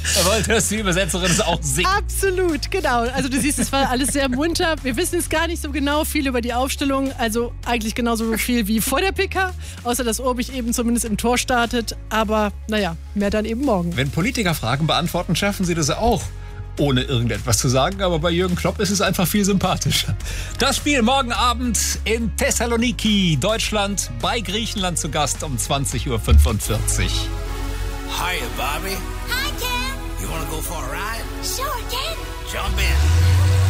Er wollte, dass die Übersetzerin es auch singt. Absolut, genau. Also du siehst, es war alles sehr munter. Wir wissen jetzt gar nicht so genau viel über die Aufstellung. Also eigentlich genauso viel wie vor der PK. Außer, dass Obig eben zumindest im Tor startet. Aber naja, mehr dann eben morgen. Wenn Politiker Fragen beantworten, schaffen sie das auch. Ohne irgendetwas zu sagen, aber bei Jürgen Klopp ist es einfach viel sympathischer. Das Spiel morgen Abend in Thessaloniki, Deutschland, bei Griechenland zu Gast um 20:45 Uhr. Hiya, Bobby. Hi, Ken. You wanna go for a ride? Sure, Ken. Jump in.